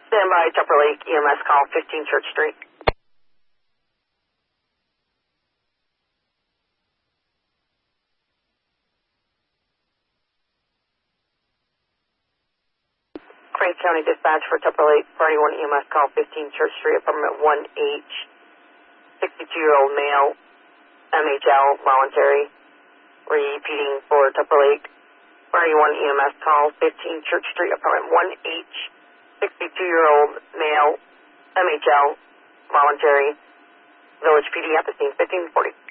Stand by, Tupper Lake, EMS call 15 Church Street. Crane County Dispatch for Tupper Lake, Party 1 EMS call 15 Church Street, apartment 1H, 62-year-old male, MHL, voluntary. Repeating for Tupper Lake, Party 1 EMS call 15 Church Street, apartment 1H, 62-year-old male, MHL, voluntary. Village PD at the scene, 1540.